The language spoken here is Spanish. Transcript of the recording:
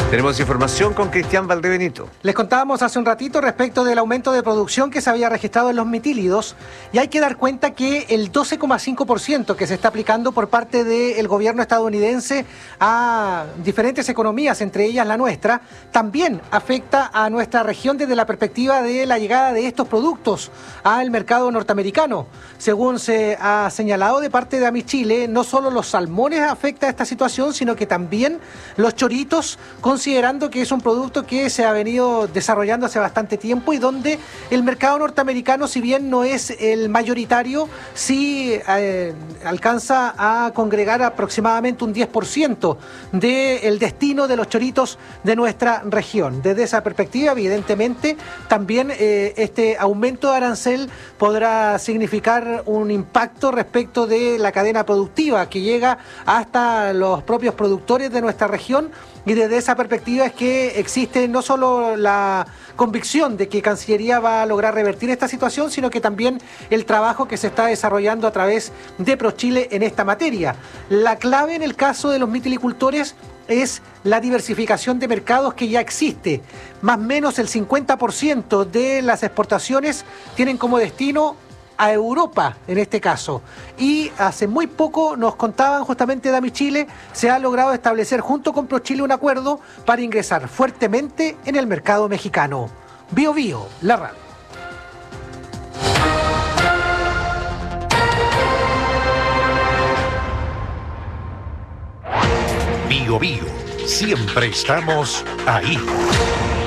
Tenemos información con Cristian Valdebenito. Les contábamos hace un ratito respecto del aumento de producción que se había registrado en los metílidos, y hay que dar cuenta que el 12,5% que se está aplicando por parte del gobierno estadounidense a diferentes economías, entre ellas la nuestra, también afecta a nuestra región desde la perspectiva de la llegada de estos productos al mercado norteamericano. Según se ha señalado de parte de Amichile, no solo los salmones afecta a esta situación, sino que también los choritos, considerando que es un producto que se ha venido desarrollando hace bastante tiempo y donde el mercado norteamericano, si bien no es el mayoritario, sí alcanza a congregar aproximadamente un 10% del destino de los choritos de nuestra región. Desde esa perspectiva, evidentemente, también este aumento de arancel podrá significar un impacto respecto de la cadena productiva que llega hasta los propios productores de nuestra región. Y desde esa perspectiva es que existe no solo la convicción de que Cancillería va a lograr revertir esta situación, sino que también el trabajo que se está desarrollando a través de ProChile en esta materia. La clave en el caso de los mitilicultores es la diversificación de mercados que ya existe. Más o menos el 50% de las exportaciones tienen como destino a Europa en este caso, y hace muy poco nos contaban justamente de Amichile, se ha logrado establecer junto con ProChile un acuerdo para ingresar fuertemente en el mercado mexicano. Bio Bio, la radio. Bio Bio, siempre estamos ahí.